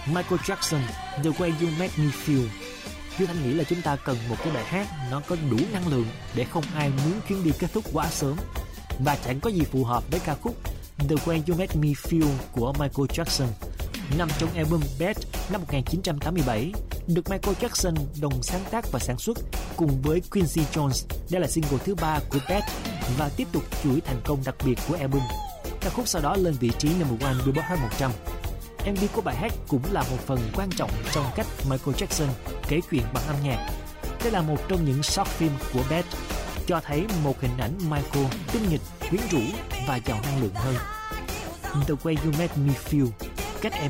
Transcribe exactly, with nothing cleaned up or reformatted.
Michael Jackson, The Way You Make Me Feel. Duy Thanh nghĩ là chúng ta cần một cái bài hát nó có đủ năng lượng để không ai muốn chuyến đi kết thúc quá sớm. Và chẳng có gì phù hợp với ca khúc The Way You Make Me Feel của Michael Jackson, nằm trong album Bad năm một nghìn chín trăm tám mươi bảy, được Michael Jackson đồng sáng tác và sản xuất cùng với Quincy Jones. Đây là single thứ ba của Bad và tiếp tục chuỗi thành công đặc biệt của album. Ca khúc sau đó lên vị trí number one Billboard Hot một trăm. em vê của bài hát cũng là một phần quan trọng trong cách Michael Jackson kể chuyện bằng âm nhạc. Đây là một trong những short film của Bad, cho thấy một hình ảnh Michael tinh nghịch, quyến rũ và giàu năng lượng hơn. The Way You Make Me Feel, cách em